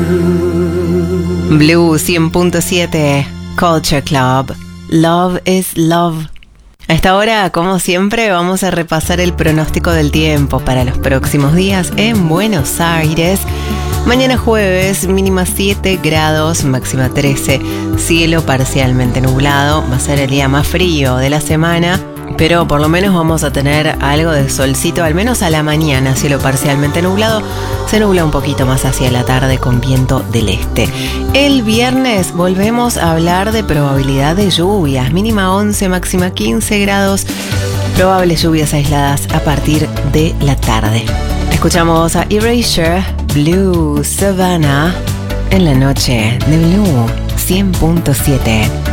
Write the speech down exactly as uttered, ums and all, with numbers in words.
Blue cien punto siete, Culture Club, Love is Love. A esta hora, como siempre, vamos a repasar el pronóstico del tiempo para los próximos días en Buenos Aires. Mañana jueves, mínima siete grados, máxima trece, cielo parcialmente nublado, va a ser el día más frío de la semana, pero por lo menos vamos a tener algo de solcito, al menos a la mañana, cielo parcialmente nublado, se nubla un poquito más hacia la tarde con viento del este. El viernes volvemos a hablar de probabilidad de lluvias, mínima once, máxima quince grados, probables lluvias aisladas a partir de la tarde. Escuchamos a Erasure, Blue Savannah, en la noche de Blue cien punto siete.